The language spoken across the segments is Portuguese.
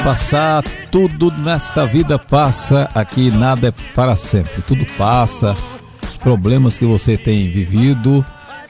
Passar, tudo nesta vida passa, aqui nada é para sempre, tudo passa, os problemas que você tem vivido,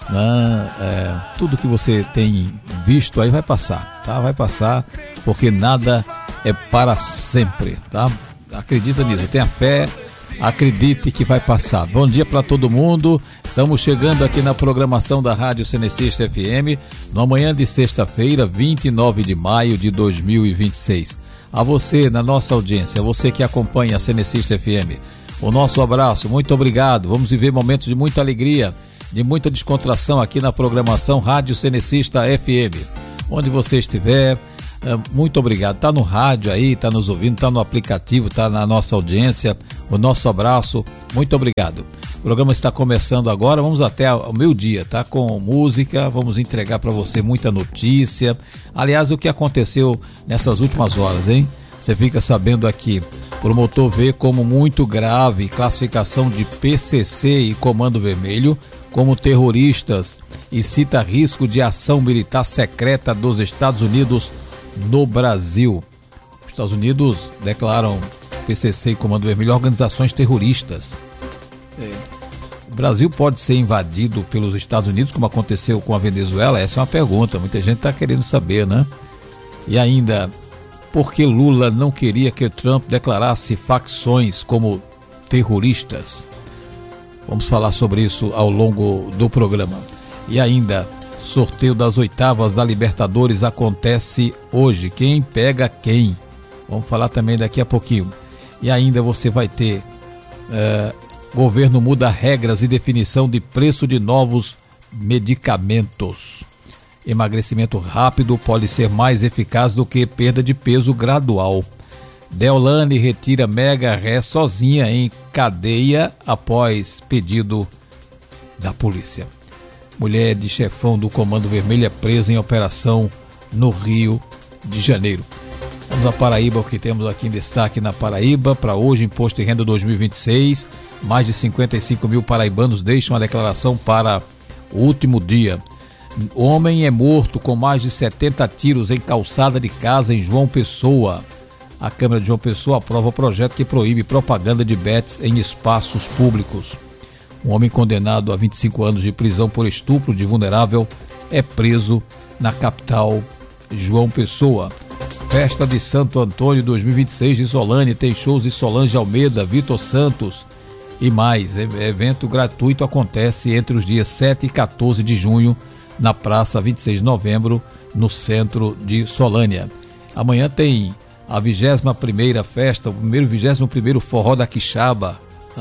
né, tudo que você tem visto aí vai passar, tá? Vai passar, porque nada é para sempre, tá? Acredita nisso, tenha fé, acredite que vai passar. Bom dia para todo mundo, estamos chegando aqui na programação da Rádio Cenecista FM, na manhã de sexta-feira, 29 de maio de 2026. A você, na nossa audiência, você que acompanha a Cenecista FM, o nosso abraço, muito obrigado. Vamos viver momentos de muita alegria, de muita descontração aqui na programação Rádio Cenecista FM. Onde você estiver, muito obrigado. Está no rádio aí, está nos ouvindo, está no aplicativo, está na nossa audiência. O nosso abraço, muito obrigado. O programa está começando agora, vamos até o meio-dia, tá? Com música, vamos entregar para você muita notícia. Aliás, o que aconteceu nessas últimas horas, hein? Você fica sabendo aqui, promotor vê como muito grave classificação de PCC e Comando Vermelho como terroristas e cita risco de ação militar secreta dos Estados Unidos no Brasil. Os Estados Unidos declaram PCC e Comando Vermelho organizações terroristas. O Brasil pode ser invadido pelos Estados Unidos, como aconteceu com a Venezuela? Essa é uma pergunta, muita gente está querendo saber, né? E ainda, por que Lula não queria que Trump declarasse facções como terroristas? Vamos falar sobre isso ao longo do programa. E ainda, sorteio das oitavas da Libertadores acontece hoje. Quem pega quem? Vamos falar também daqui a pouquinho. E ainda você vai ter... governo muda regras e definição de preço de novos medicamentos. Emagrecimento rápido pode ser mais eficaz do que perda de peso gradual. Deolane retira mega ré sozinha em cadeia após pedido da polícia. Mulher de chefão do Comando Vermelho é presa em operação no Rio de Janeiro. Vamos a Paraíba, o que temos aqui em destaque na Paraíba. Para hoje, Imposto de Renda 2026, mais de 55 mil paraibanos deixam a declaração para o último dia. Homem é morto com mais de 70 tiros em calçada de casa em João Pessoa. A Câmara de João Pessoa aprova o projeto que proíbe propaganda de bets em espaços públicos. Um homem condenado a 25 anos de prisão por estupro de vulnerável é preso na capital João Pessoa. Festa de Santo Antônio 2026 de Solane tem shows de Solange Almeida, Vitor Santos e mais. Evento gratuito acontece entre os dias 7 e 14 de junho na Praça 26 de Novembro, no centro de Solânia. Amanhã tem a 21ª festa, o 21º Forró da Quixaba.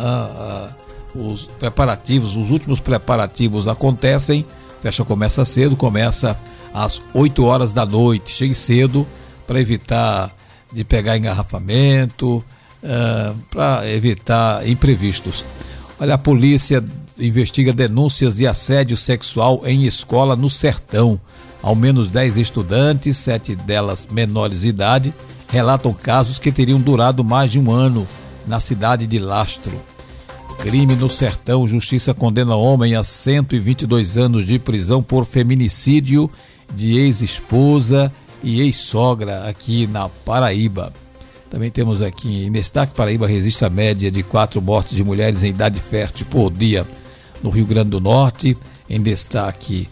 Os preparativos, os últimos preparativos acontecem. A festa começa cedo, começa às 8 horas da noite. Chegue cedo para evitar de pegar engarrafamento, para evitar imprevistos. Olha, a polícia investiga denúncias de assédio sexual em escola no Sertão. Ao menos 10 estudantes, 7 delas menores de idade, relatam casos que teriam durado mais de um ano na cidade de Lastro. Crime no Sertão. Justiça condena homem a 122 anos de prisão por feminicídio de ex-esposa e ex-sogra aqui na Paraíba. Também temos aqui em destaque: Paraíba resiste à média de 4 mortes de mulheres em idade fértil por dia. No Rio Grande do Norte, em destaque,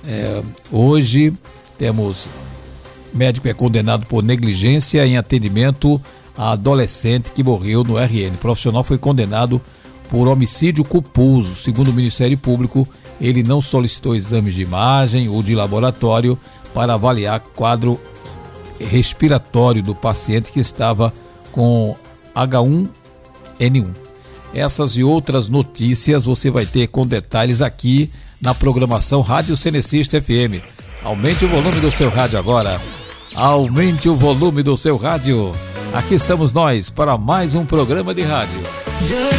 hoje temos: médico é condenado por negligência em atendimento a adolescente que morreu no RN. O profissional foi condenado por homicídio culposo. Segundo o Ministério Público, ele não solicitou exames de imagem ou de laboratório para avaliar quadro respiratório do paciente que estava com H1N1. Essas e outras notícias você vai ter com detalhes aqui na programação Rádio Cenecista FM. Aumente o volume do seu rádio agora. Aumente o volume do seu rádio. Aqui estamos nós para mais um programa de rádio.